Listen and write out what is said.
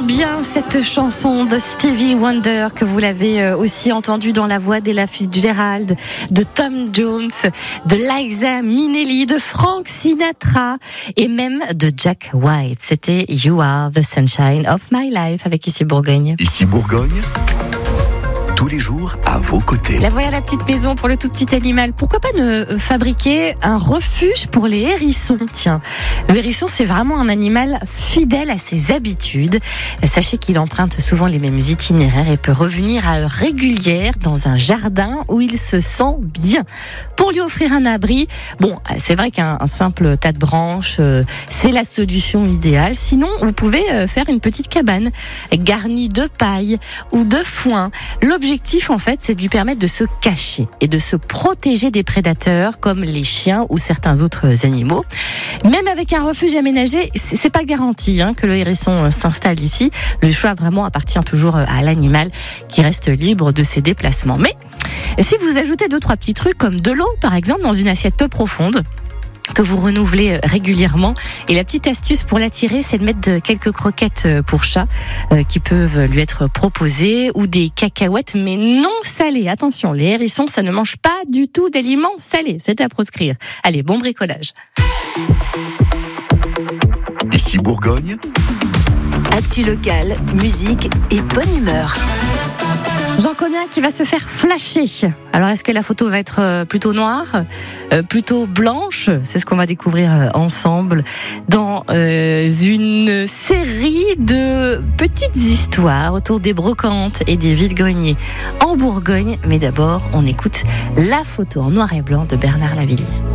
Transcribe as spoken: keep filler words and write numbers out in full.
bien cette chanson de Stevie Wonder, que vous l'avez aussi entendue dans la voix d'Ella Fitzgerald, de Tom Jones, de Liza Minnelli, de Frank Sinatra et même de Jack White. C'était You Are the Sunshine of My Life avec Ici Bourgogne. Ici Bourgogne, tous les jours à vos côtés. La voilà la petite maison pour le tout petit animal. Pourquoi pas ne fabriquer un refuge pour les hérissons? Tiens, le hérisson, c'est vraiment un animal fidèle à ses habitudes. Sachez qu'il emprunte souvent les mêmes itinéraires et peut revenir à heure régulière dans un jardin où il se sent bien. Pour lui offrir un abri, bon, c'est vrai qu'un un simple tas de branches, euh, c'est la solution idéale. Sinon, vous pouvez euh, faire une petite cabane garnie de paille ou de foin. L'objectif L'objectif, en fait, c'est de lui permettre de se cacher et de se protéger des prédateurs comme les chiens ou certains autres animaux. Même avec un refuge aménagé, c'est pas garanti hein, que le hérisson s'installe ici. Le choix vraiment appartient toujours à l'animal qui reste libre de ses déplacements. Mais si vous ajoutez deux, trois petits trucs comme de l'eau, par exemple, dans une assiette peu profonde, que vous renouvelez régulièrement. Et la petite astuce pour l'attirer, c'est de mettre quelques croquettes pour chat euh, qui peuvent lui être proposées ou des cacahuètes, mais non salées. Attention, les hérissons, ça ne mange pas du tout d'aliments salés. C'est à proscrire. Allez, bon bricolage. Ici Bourgogne. Actu locale, musique et bonne humeur. J'en connais un qui va se faire flasher. Alors, est-ce que la photo va être plutôt noire, euh, plutôt blanche? C'est ce qu'on va découvrir ensemble dans euh, une série de petites histoires autour des brocantes et des vides-greniers en Bourgogne. Mais d'abord, on écoute la photo en noir et blanc de Bernard Lavilliers.